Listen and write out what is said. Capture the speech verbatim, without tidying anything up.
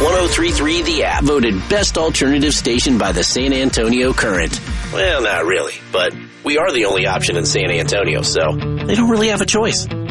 oh three point three The App, voted best alternative station by the San Antonio Current. Well, not really, but we are the only option in San Antonio, so they don't really have a choice.